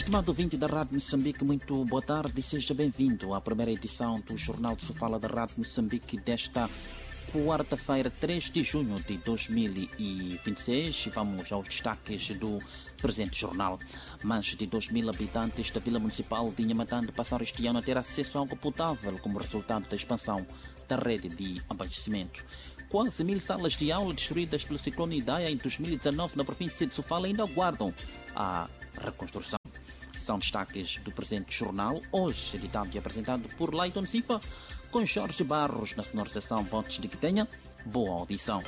Estimado ouvinte da Rádio Moçambique, muito boa tarde e seja bem-vindo à primeira edição do Jornal de Sofala da Rádio Moçambique desta quarta-feira, 3 de junho de 2026. Vamos aos destaques do presente jornal. Mais de 2.000 habitantes da Vila Municipal de Inhamatande passaram este ano a ter acesso a água potável como resultado da expansão da rede de abastecimento. Quase 1.000 salas de aula destruídas pelo ciclone Idai em 2019 na província de Sofala ainda aguardam a reconstrução. São destaques do presente jornal, hoje editado e apresentado por Leiton Sifa, com Jorge Barros na sonorização. Votos de que tenha boa audição.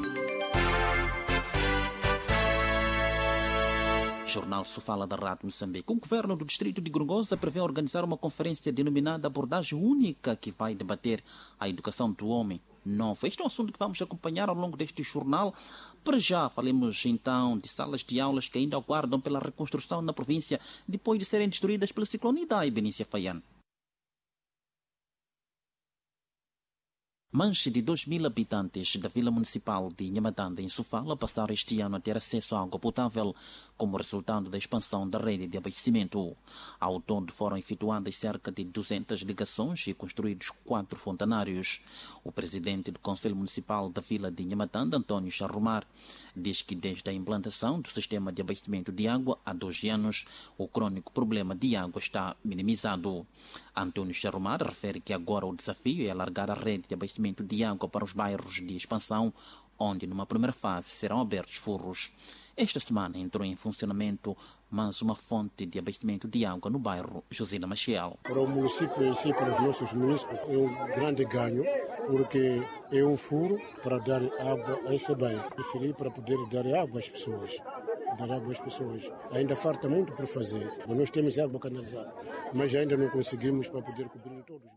Jornal Sofala da Rádio Moçambique. O governo do distrito de Gorongosa prevê organizar uma conferência denominada Abordagem Única que vai debater a educação do homem novo. Este é um assunto que vamos acompanhar ao longo deste jornal. Para já, falemos então de salas de aulas que ainda aguardam pela reconstrução na província depois de serem destruídas pelo ciclone Idai, Benícia Faian. Mais de 2.000 habitantes da Vila Municipal de Inhamatande, em Sofala, passaram este ano a ter acesso à água potável como resultado da expansão da rede de abastecimento. Ao todo foram efetuadas cerca de 200 ligações e construídos 4 fontanários. O presidente do Conselho Municipal da Vila de Inhamatande, António Charrumar, diz que desde a implantação do sistema de abastecimento de água há 12 anos, o crônico problema de água está minimizado. António Charrumar refere que agora o desafio é alargar a rede de abastecimento de água para os bairros de expansão, onde numa primeira fase serão abertos furos. Esta semana entrou em funcionamento mais uma fonte de abastecimento de água no bairro Josina Maciel. Para o município em si, para os nossos municípios, é um grande ganho, porque é um furo para dar água a esse bairro. Preferi para poder dar água às pessoas. Ainda falta muito por fazer. Nós temos água canalizada, mas ainda não conseguimos para poder cobrir todos.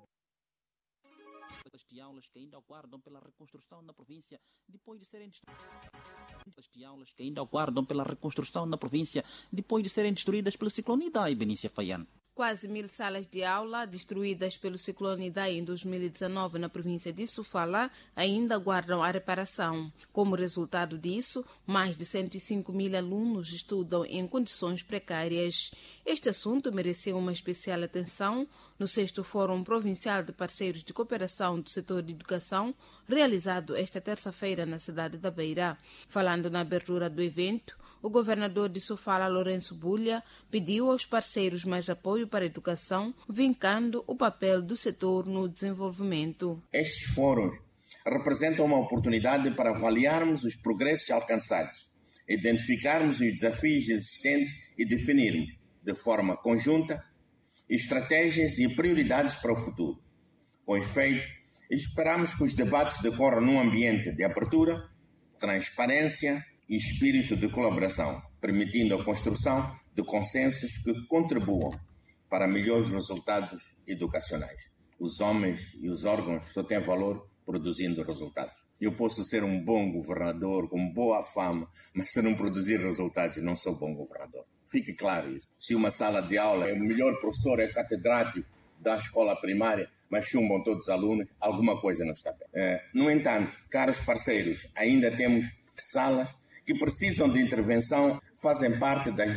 De aulas que ainda aguardam pela reconstrução na província depois de serem destruídas pelo ciclone Idai, Benícia Faian. Quase 1.000 salas de aula destruídas pelo ciclone Idai em 2019 na província de Sofala ainda aguardam a reparação. Como resultado disso, mais de 105.000 alunos estudam em condições precárias. Este assunto mereceu uma especial atenção no 6º Fórum Provincial de Parceiros de Cooperação do Setor de Educação, realizado esta terça-feira na cidade da Beira. Falando na abertura do evento, o governador de Sofala, Lourenço Bulha, pediu aos parceiros mais apoio para a educação, vincando o papel do setor no desenvolvimento. Estes fóruns representam uma oportunidade para avaliarmos os progressos alcançados, identificarmos os desafios existentes e definirmos, de forma conjunta, estratégias e prioridades para o futuro. Com efeito, esperamos que os debates decorram num ambiente de abertura, transparência e espírito de colaboração, permitindo a construção de consensos que contribuam para melhores resultados educacionais. Os homens e os órgãos só têm valor produzindo resultados. Eu posso ser um bom governador, com boa fama, mas se não produzir resultados, não sou bom governador. Fique claro isso. Se uma sala de aula é o melhor professor, é catedrático da escola primária, mas chumbam todos os alunos, alguma coisa não está bem. No entanto, caros parceiros, ainda temos salas que precisam de intervenção, fazem parte das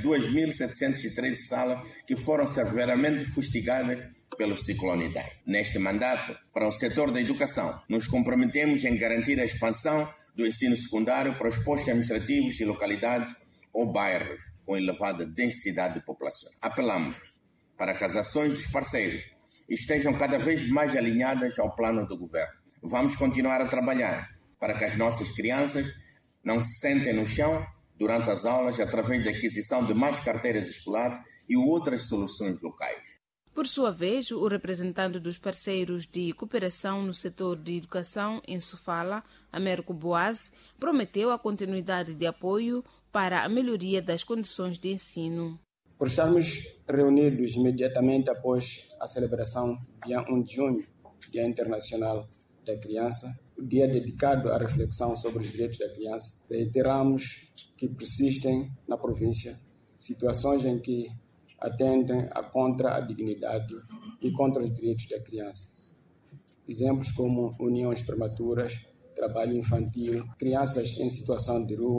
2.713 salas que foram severamente fustigadas pelo ciclone Idai. Neste mandato, para o setor da educação, nos comprometemos em garantir a expansão do ensino secundário para os postos administrativos e localidades ou bairros com elevada densidade populacional. Apelamos para que as ações dos parceiros estejam cada vez mais alinhadas ao plano do governo. Vamos continuar a trabalhar para que as nossas crianças não se sentem no chão durante as aulas através da aquisição de mais carteiras escolares e outras soluções locais. Por sua vez, o representante dos parceiros de cooperação no setor de educação em Sofala, Américo Boaz, prometeu a continuidade de apoio para a melhoria das condições de ensino. Por estarmos reunidos imediatamente após a celebração do dia 1 de junho, Dia Internacional da Criança, o dia dedicado à reflexão sobre os direitos da criança, reiteramos que persistem na província situações em que atendem contra a dignidade e contra os direitos da criança. Exemplos como uniões prematuras, trabalho infantil, crianças em situação de rua,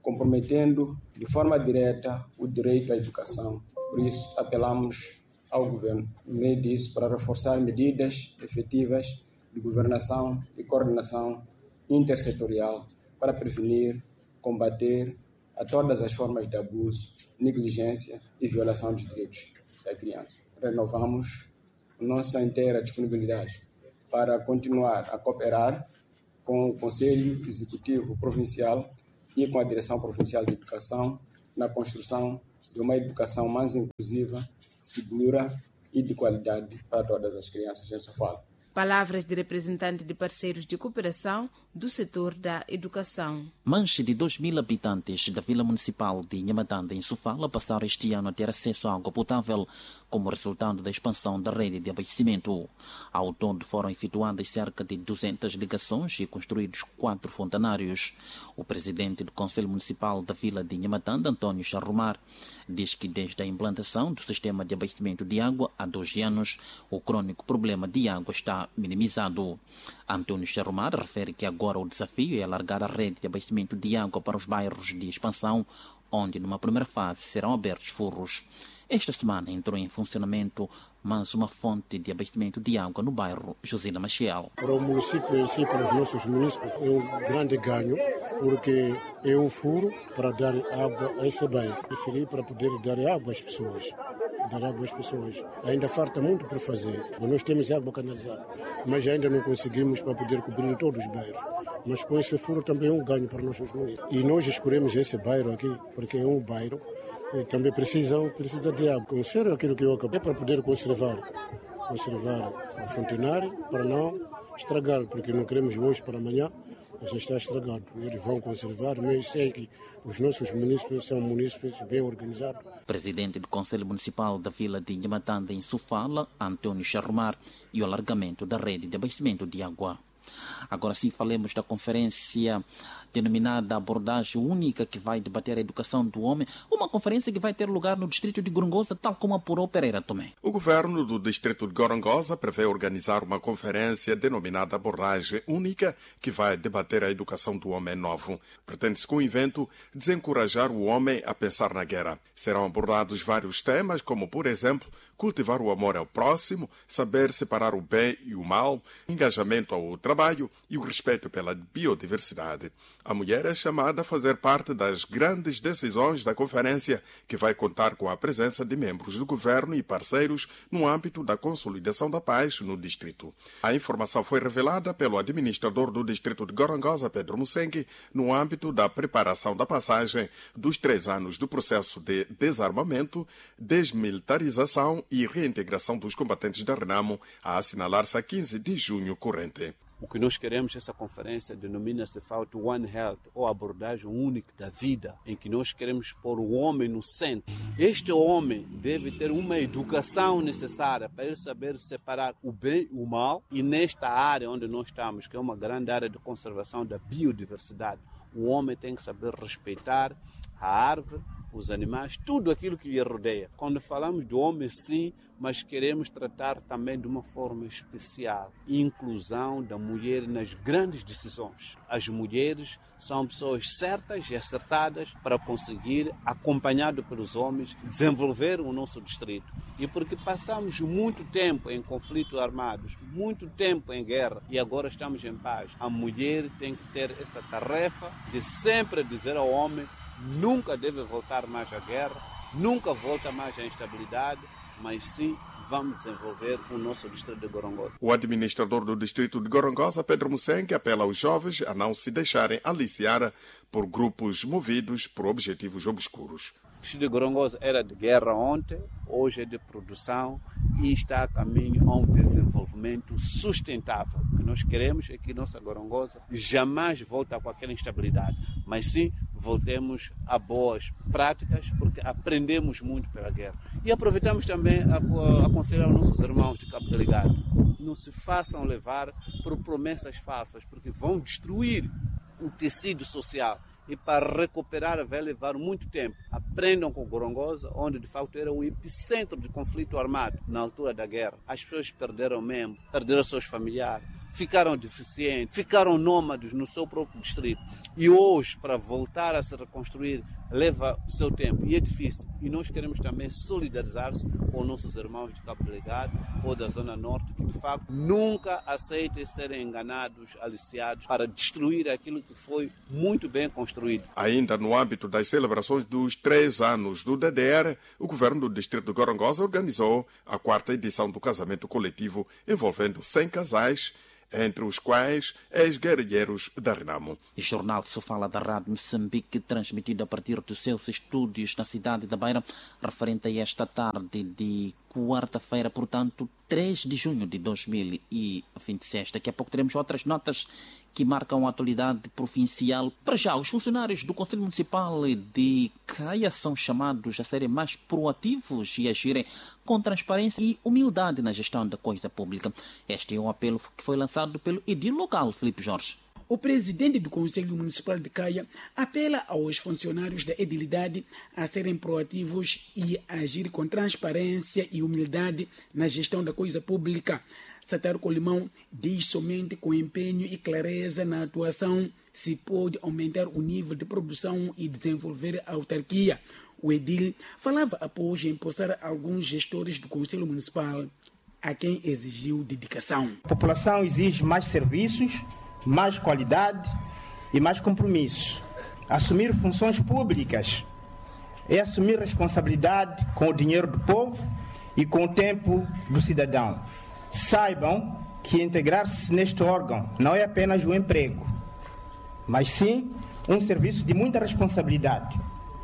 comprometendo de forma direta o direito à educação. Por isso, apelamos ao Governo, no meio disso, para reforçar medidas efetivas de governação e coordenação intersetorial para prevenir, combater a todas as formas de abuso, negligência e violação dos direitos da criança. Renovamos nossa inteira disponibilidade para continuar a cooperar com o Conselho Executivo Provincial e com a Direção Provincial de Educação na construção de uma educação mais inclusiva, segura e de qualidade para todas as crianças em Sofala. Palavras de representante de parceiros de cooperação do setor da educação. Mais de 2.000 habitantes da Vila Municipal de Nhamatanda, em Sofala, passaram este ano a ter acesso à água potável como resultado da expansão da rede de abastecimento. Ao todo foram efetuadas cerca de 200 ligações e construídos 4 fontanários. O presidente do Conselho Municipal da Vila de Nhamatanda, Antônio Charrumar, diz que desde a implantação do sistema de abastecimento de água há 2 anos, o crônico problema de água está minimizado. Antônio Charrumar refere que agora o desafio é alargar a rede de abastecimento de água para os bairros de expansão, onde numa primeira fase serão abertos furos. Esta semana entrou em funcionamento mais uma fonte de abastecimento de água no bairro Josina Maciel. Para o município em si, para os nossos municípios, é um grande ganho, porque é um furo para dar água a esse bairro. Preferi para poder dar água às pessoas. Ainda falta muito para fazer. Nós temos água canalizada, mas ainda não conseguimos para poder cobrir todos os bairros. Mas com esse furo também é um ganho para nossos municípios. E nós escolhemos esse bairro aqui, porque é um bairro e também precisa de água. Conhecer aquilo que eu acabei para poder conservar o fontenário, para não estragar, porque não queremos hoje para amanhã. Já está estragado. Eles vão conservar, mas sei que os nossos municípios são municípios bem organizados. Presidente do Conselho Municipal da Vila de Nhamatanda, em Sofala, Antônio Charrumar, e o alargamento da rede de abastecimento de água. Agora sim, falemos da conferência denominada Abordagem Única, que vai debater a educação do homem, uma conferência que vai ter lugar no distrito de Gorongosa, tal como apurou Pereira Tomé. O governo do distrito de Gorongosa prevê organizar uma conferência denominada Abordagem Única, que vai debater a educação do homem novo. Pretende-se com o evento desencorajar o homem a pensar na guerra. Serão abordados vários temas, como, por exemplo, cultivar o amor ao próximo, saber separar o bem e o mal, engajamento ao trabalho e o respeito pela biodiversidade. A mulher é chamada a fazer parte das grandes decisões da conferência, que vai contar com a presença de membros do governo e parceiros no âmbito da consolidação da paz no distrito. A informação foi revelada pelo administrador do distrito de Gorongosa, Pedro Musengue, no âmbito da preparação da passagem dos 3 anos do processo de desarmamento, desmilitarização e reintegração dos combatentes da RENAMO, a assinalar-se a 15 de junho corrente. O que nós queremos, essa conferência denomina-se de fato One Health, ou abordagem única da vida, em que nós queremos pôr o homem no centro. Este homem deve ter uma educação necessária para ele saber separar o bem e o mal. E nesta área onde nós estamos, que é uma grande área de conservação da biodiversidade, o homem tem que saber respeitar a árvore, os animais, tudo aquilo que lhe rodeia. Quando falamos do homem, sim, mas queremos tratar também de uma forma especial. Inclusão da mulher nas grandes decisões. As mulheres são pessoas certas e acertadas para conseguir, acompanhado pelos homens, desenvolver o nosso distrito. E porque passamos muito tempo em conflitos armados, muito tempo em guerra, e agora estamos em paz, a mulher tem que ter essa tarefa de sempre dizer ao homem: nunca deve voltar mais à guerra, nunca volta mais à instabilidade, mas sim vamos desenvolver o nosso distrito de Gorongosa. O administrador do distrito de Gorongosa, Pedro Musengue, apela aos jovens a não se deixarem aliciar por grupos movidos por objetivos obscuros. O distrito de Gorongosa era de guerra ontem, hoje é de produção e está a caminho a um desenvolvimento sustentável. O que nós queremos é que nossa Gorongosa jamais volte com aquela instabilidade, mas sim voltemos a boas práticas, porque aprendemos muito pela guerra. E aproveitamos também a aconselhar os nossos irmãos de Cabo Delgado: não se façam levar por promessas falsas, porque vão destruir o tecido social. E para recuperar vai levar muito tempo. Aprendam com Gorongosa, onde de facto era o epicentro de conflito armado na altura da guerra. As pessoas perderam membros, perderam seus familiares, ficaram deficientes, ficaram nômades no seu próprio distrito. E hoje, para voltar a se reconstruir, leva o seu tempo e é difícil. E nós queremos também solidarizar-se com nossos irmãos de Cabo Delgado ou da Zona Norte, que de facto nunca aceitem serem enganados, aliciados, para destruir aquilo que foi muito bem construído. Ainda no âmbito das celebrações dos 3 anos do DDR, o governo do distrito de Gorongosa organizou a 4ª edição do casamento coletivo, envolvendo 100 casais, entre os quais ex-guerrilheiros da Renamo. O jornal Sofala da Rádio Moçambique, transmitido a partir dos seus estúdios na cidade da Beira, referente a esta tarde de quarta-feira, portanto, 3 de junho de 2026. Daqui a pouco teremos outras notas que marcam a atualidade provincial. Para já, os funcionários do Conselho Municipal de Caia são chamados a serem mais proativos e agirem com transparência e humildade na gestão da coisa pública. Este é um apelo que foi lançado pelo edil local, Filipe Jorge. O presidente do Conselho Municipal de Caia apela aos funcionários da edilidade a serem proativos e agir com transparência e humildade na gestão da coisa pública. Sataro Colimão diz somente com empenho e clareza na atuação se pode aumentar o nível de produção e desenvolver a autarquia. O edil falava após empossar alguns gestores do Conselho Municipal, a quem exigiu dedicação. A população exige mais serviços, mais qualidade e mais compromisso. Assumir funções públicas é assumir responsabilidade com o dinheiro do povo e com o tempo do cidadão. Saibam que integrar-se neste órgão não é apenas um emprego, mas sim um serviço de muita responsabilidade.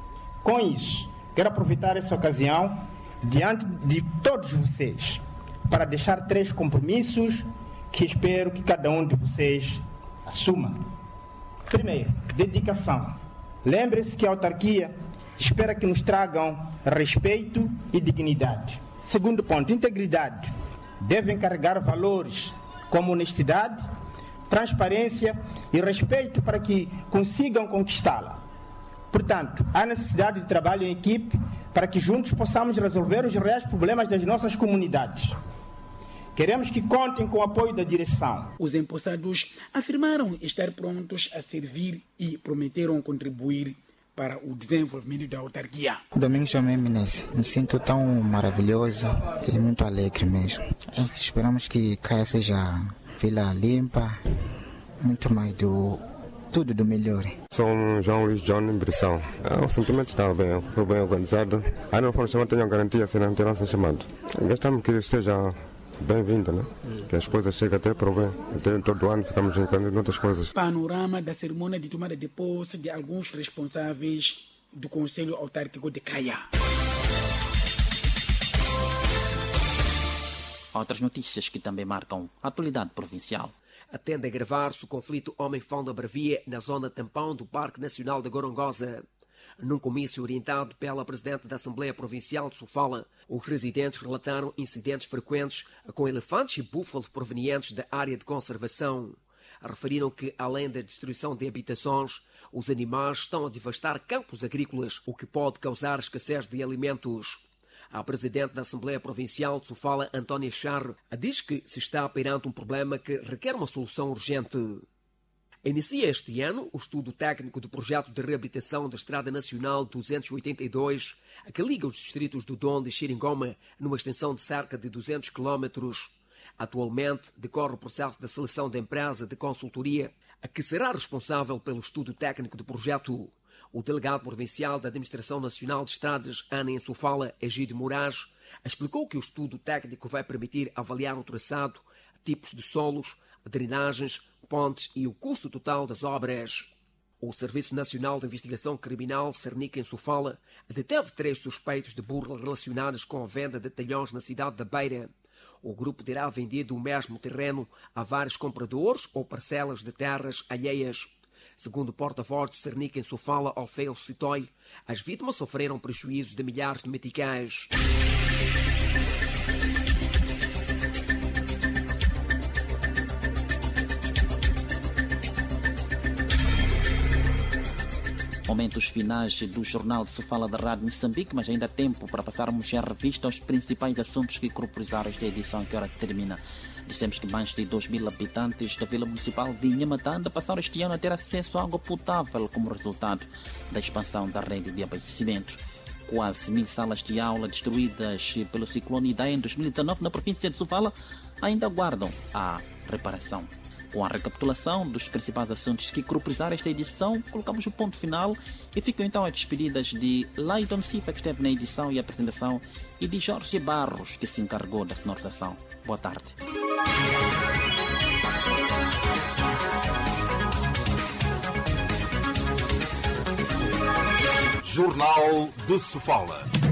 Com isso, quero aproveitar essa ocasião diante de todos vocês para deixar 3 compromissos que espero que cada um de vocês assuma. Primeiro, dedicação. Lembre-se que a autarquia espera que nos tragam respeito e dignidade. Segundo ponto, integridade. Devem carregar valores como honestidade, transparência e respeito para que consigam conquistá-la. Portanto, há necessidade de trabalho em equipe para que juntos possamos resolver os reais problemas das nossas comunidades. Queremos que contem com o apoio da direção. Os empossados afirmaram estar prontos a servir e prometeram contribuir para o desenvolvimento da autarquia. Domingos Eminência, me sinto tão maravilhoso e muito alegre mesmo. Esperamos que Caia seja vila limpa, muito mais tudo do melhor. Sou João Luís John Brissão. O sentimento está bem, foi bem organizado. Aí não foram chamados, tenham garantia se não terão sido chamados. Gostamos que seja bem-vindo, né? Que as coisas cheguem até para o bem. Até todo ano ficamos encontrando outras coisas. Panorama da cerimônia de tomada de posse de alguns responsáveis do Conselho Autárquico de Caia. Outras notícias que também marcam a atualidade provincial. Atende a agravar-se o conflito homem-fauna-bravia na zona tampão do Parque Nacional de Gorongosa. Num comício orientado pela Presidente da Assembleia Provincial de Sofala, os residentes relataram incidentes frequentes com elefantes e búfalos provenientes da área de conservação. Referiram que, além da destruição de habitações, os animais estão a devastar campos agrícolas, o que pode causar escassez de alimentos. A Presidente da Assembleia Provincial de Sofala, Antónia Charro, diz que se está perante um problema que requer uma solução urgente. Inicia este ano o estudo técnico do projeto de reabilitação da Estrada Nacional 282, que liga os distritos do Dondo e Xiringoma numa extensão de cerca de 200 km. Atualmente decorre o processo de seleção da empresa de consultoria, que será responsável pelo estudo técnico do projeto. O delegado provincial da Administração Nacional de Estradas, Ana em Sofala, Egídio Moraes, explicou que o estudo técnico vai permitir avaliar o traçado, tipos de solos, drenagens, pontes e o custo total das obras. O Serviço Nacional de Investigação Criminal, Cernica em Sofala, deteve 3 suspeitos de burla relacionados com a venda de talhões na cidade da Beira. O grupo terá vendido o mesmo terreno a vários compradores ou parcelas de terras alheias. Segundo o porta-voz do Cernica em Sofala, Alfeu Citói, as vítimas sofreram prejuízos de milhares de meticais. Momentos finais do Jornal de Sofala da Rádio Moçambique, mas ainda há tempo para passarmos a revista aos principais assuntos que corporizaram esta edição que agora termina. Dissemos que mais de 2.000 habitantes da Vila Municipal de Inhamatanda passaram este ano a ter acesso à água potável como resultado da expansão da rede de abastecimento. Quase 1.000 salas de aula destruídas pelo ciclone Idai em 2019 na província de Sofala ainda aguardam a reparação. Com a recapitulação dos principais assuntos que corporizaram esta edição, colocamos o ponto final e ficam então as despedidas de Leiton Sifa, que esteve na edição e apresentação, e de Jorge Barros, que se encarregou da sonorização. Boa tarde. Jornal de Sofala.